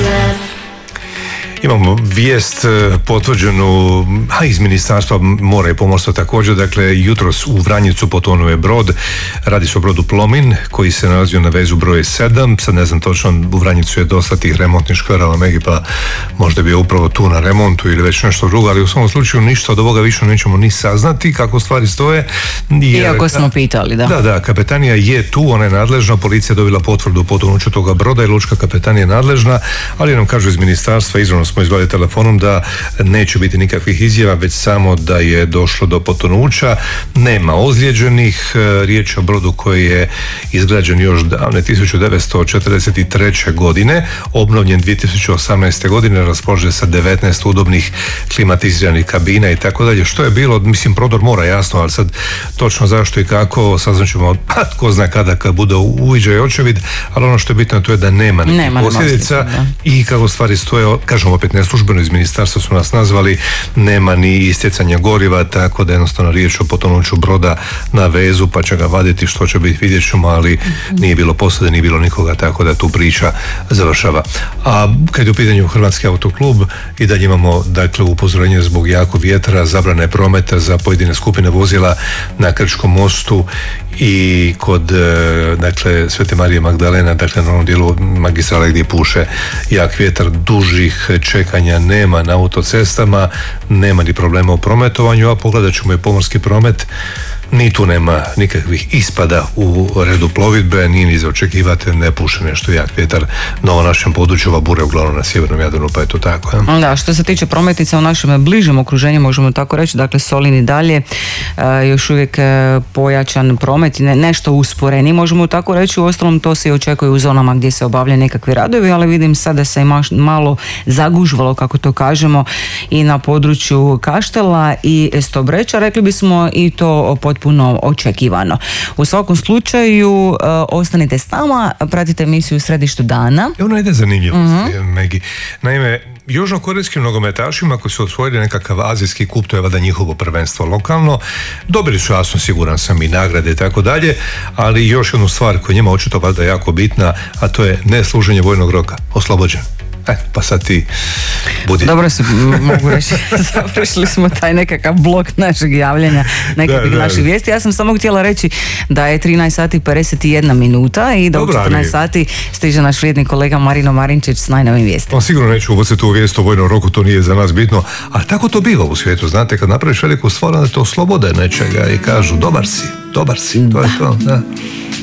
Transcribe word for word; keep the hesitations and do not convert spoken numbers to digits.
Imamo vijest potvrđenu a iz Ministarstva mora i pomorstva također. Dakle, jutros u Vranjicu potonuo je brod. Radi se o brodu Plomin koji se nalazio na vezu broj sedam. Sad ne znam točno, u Vranjicu je dosta tih remontnih škverala Megi, pa možda je bio upravo tu na remontu ili već nešto drugo, ali u svom slučaju ništa od ovoga više nećemo ni saznati kako stvari stoje. Jer, iako smo pitali, da. Da, da, kapetanija je tu, ona je nadležna, policija je dobila potvrdu o potonuću toga broda i lučka kapetanija je nadležna, ali nam kažu iz ministarstva, izravno smo izvali telefonom, da neće biti nikakvih izjava, već samo da je došlo do potonuća. Nema ozlijeđenih. Riječ je o brodu koji je izgrađen još davne tisuću devetsto četrdeset treće. godine, obnovljen dvije tisuće osamnaeste. godine, raspoložen sa devetnaest udobnih klimatiziranih kabina i tako dalje. Što je bilo, mislim, prodor mora, jasno, ali sad točno zašto i kako saznaćemo, pa tko zna kada, kad bude uviđaj očevid, ali ono što je bitno to je da nema nekih nema posljedica i kako stvari stoje, kažem opet neslužbeno, iz ministarstva su nas nazvali, nema ni istjecanja goriva, tako da jednostavno riječ o potonuću broda na vezu, pa će ga vaditi, što će biti vidjet ćemo, ali nije bilo posade, nije bilo nikoga, tako da tu priča završava. A kad je u pitanju Hrvatski autoklub, i dalje imamo, dakle, upozorenje zbog jakog vjetra, zabrane prometa za pojedine skupine vozila na Krčkom mostu i kod, dakle, Svete Marije Magdalena, dakle, na onom dijelu magistrale gdje puše jak vjetar, dužih čekanja nema na autocestama, nema ni problema u prometovanju, a pogledat ćemo i pomorski promet, ni tu nema nikakvih ispada u redu plovidbe, nije ni za očekivati, ne puše nešto jak vjetar na ovom našem području, ova bure uglavnom na sjevernom Jadranu, pa je to tako. Ja? Da, što se tiče prometnica u našem bližem okruženju, možemo tako reći, dakle Solin i dalje, e, još uvijek e, pojačan promet, ne, nešto usporeni, možemo tako reći, u ostalom to se i očekuje u zonama gdje se obavljaju nekakvi radovi, ali vidim sada se ima malo zagužvalo, kako to kažemo, i na području Kaštela i Stobreča, rekli bismo, i to potpuno očekivano. U svakom slučaju, e, ostanite s nama, pratite emisiju Središtu dana. I ona ide zanimljivo, uh-huh. Megi. Naime, južnokorejskim nogometašima koji su osvojili nekakav azijski kup, to je valjda njihovo prvenstvo lokalno, dobili su, jasno, siguran sam, i nagrade i tako dalje, ali još jednu stvar koja njima očito valjda jako bitna, a to je nesluženje vojnog roka, oslobođen. E, pa sad ti budi. Dobro se mogu reći, završili smo taj nekakav blok našeg javljanja, nekakvih da, da, naših vijesti. Ja sam samo htjela reći da je trinaest sati i pedeset jedna minuta i da u četrnaest sati stiže naš vrijedni kolega Marino Marinčić s najnovim vijestima. On sigurno neću uvociti u vijest o vojnom roku, to nije za nas bitno, ali tako to biva u svijetu, znate, kad napraviš veliku stvar, onda te oslobode nečega i kažu dobar si, dobar si, to je to, da.